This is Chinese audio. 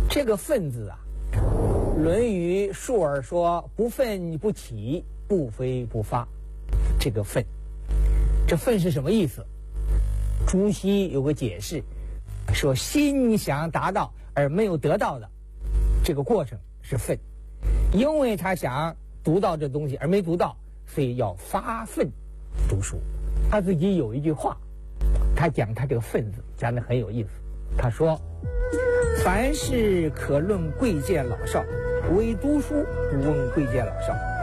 这个愤字啊，《论语·述而》说：“不愤不启，不飞不发。”这个愤，这愤是什么意思？朱熹有个解释，说心想达到而没有得到的这个过程是愤，因为他想读到这东西而没读到，所以要发愤读书。他自己有一句话，他讲他这个愤字讲得很有意思。他说：“凡事可论贵贱老少，唯读书不问贵贱老少。”